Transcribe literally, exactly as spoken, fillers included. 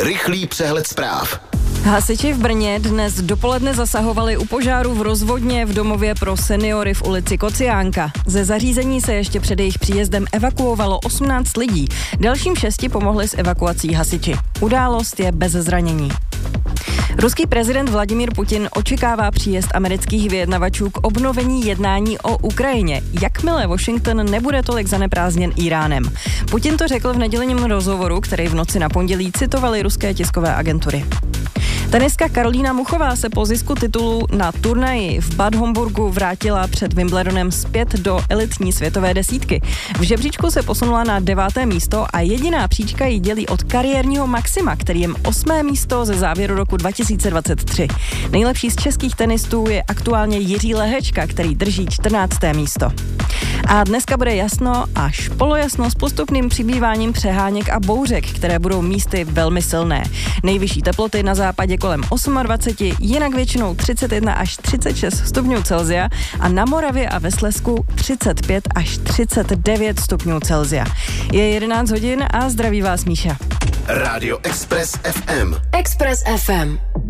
Rychlý přehled zpráv. Hasiči v Brně dnes dopoledne zasahovali u požáru v rozvodně v domově pro seniory v ulici Kociánka. Ze zařízení se ještě před jejich příjezdem evakuovalo osmnáct lidí. Dalším šesti pomohli s evakuací hasiči. Událost je bez zranění. Ruský prezident Vladimír Putin očekává příjezd amerických vyjednavačů k obnovení jednání o Ukrajině, jakmile Washington nebude tolik zaneprázdněn Íránem. Putin to řekl v nedělním rozhovoru, který v noci na pondělí citovali ruské tiskové agentury. Tenistka Karolína Muchová se po zisku titulu na turnaji v Bad Homburgu vrátila před Wimbledonem zpět do elitní světové desítky. V žebříčku se posunula na deváté místo a jediná příčka ji dělí od kariérního maxima, který je osmé místo ze závěru roku dva tisíce dvacet tři. Nejlepší z českých tenistů je aktuálně Jiří Lehečka, který drží čtrnácté místo. A dneska bude jasno až polojasno s postupným přibýváním přeháněk a bouřek, které budou místy velmi silné. Nejvyšší teploty na západě kolem dvacet osm, jinak většinou třicet jedna až třicet šest stupňů Celsia a na Moravě a ve Slezsku třicet pět až třicet devět stupňů Celsia. Je jedenáct hodin a zdraví vás Míša. Rádio Express ef em. Express ef em.